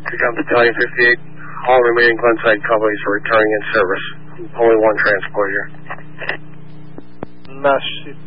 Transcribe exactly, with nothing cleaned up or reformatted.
Become Battalion fifty-eight. All remaining Glenside companies are returning in service. Only one transport here. Mash